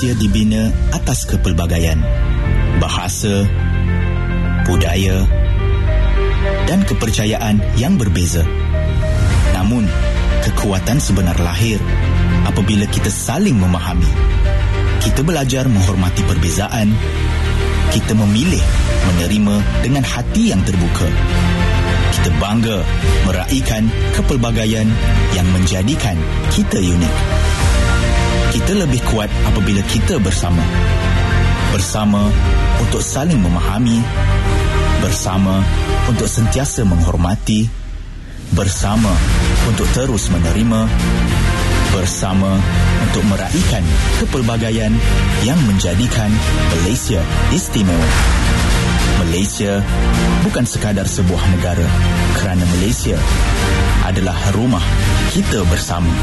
Malaysia dibina atas kepelbagaian, bahasa, budaya dan kepercayaan yang berbeza. Namun, kekuatan sebenar lahir apabila kita saling memahami. Kita belajar menghormati perbezaan. Kita memilih menerima dengan hati yang terbuka. Kita bangga meraihkan kepelbagaian yang menjadikan kita unik. Kita lebih kuat apabila kita bersama. Bersama untuk saling memahami. Bersama untuk sentiasa menghormati. Bersama untuk terus menerima. Bersama untuk meraihkan kepelbagaian yang menjadikan Malaysia istimewa. Malaysia bukan sekadar sebuah negara, kerana Malaysia adalah rumah kita bersama.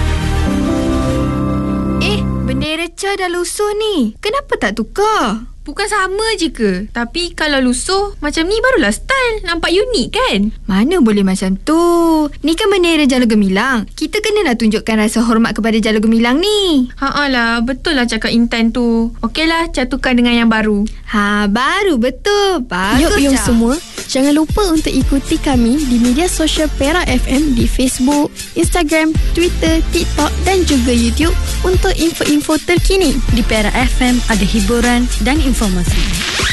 Bendera Ca dah lusuh ni. Kenapa tak tukar? Bukan sama je ke? Tapi kalau lusuh macam ni barulah style. Nampak unik kan? Mana boleh macam tu? Ni kan bendera Jalur Gemilang. Kita kenalah tunjukkan rasa hormat kepada Jalur Gemilang ni. Lah, betul lah cakap Intan tu. Okeylah, Ca tukar dengan yang baru. Baru betul. Bagus. Yuk semua, jangan lupa untuk ikuti kami di media sosial Perak FM di Facebook, Instagram, Twitter, TikTok dan juga YouTube untuk info-info terkini. Di Perak FM ada hiburan dan informasi.